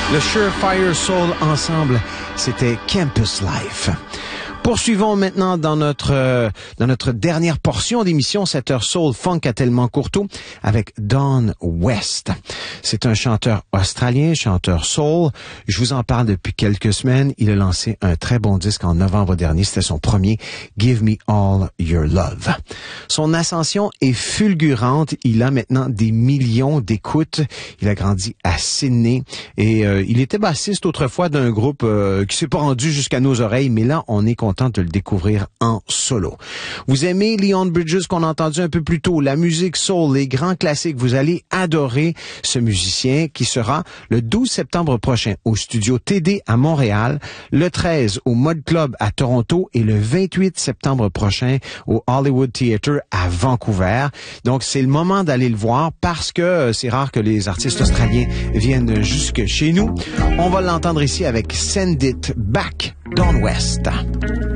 Le Surefire Soul ensemble, c'était Campus Life. Poursuivons maintenant dans notre dernière portion d'émission, cette heure soul funk à tellement courto, avec Don West. C'est un chanteur australien, chanteur soul. Je vous en parle depuis quelques semaines. Il a lancé un très bon disque en novembre dernier. C'était son premier, Give Me All Your Love. Son ascension est fulgurante. Il a maintenant des millions d'écoutes. Il a grandi à Sydney et il était bassiste autrefois d'un groupe qui s'est pas rendu jusqu'à nos oreilles, mais là, on est content de le découvrir en solo. Vous aimez Leon Bridges qu'on a entendu un peu plus tôt, la musique soul, les grands classiques, vous allez adorer ce musicien qui sera le 12 septembre prochain au studio TD à Montréal, le 13 au Mod Club à Toronto et le 28 septembre prochain au Hollywood Theatre à Vancouver. Donc c'est le moment d'aller le voir parce que c'est rare que les artistes australiens viennent jusque chez nous. On va l'entendre ici avec Send It Back, Don West.